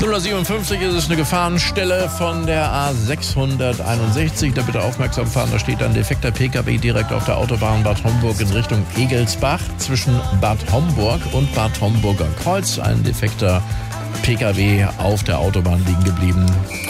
12:57 ist es eine Gefahrenstelle von der A661. Da bitte aufmerksam fahren, da steht ein defekter PKW direkt auf der Autobahn Bad Homburg in Richtung Egelsbach zwischen Bad Homburg und Bad Homburger Kreuz. Ein defekter PKW auf der Autobahn liegen geblieben.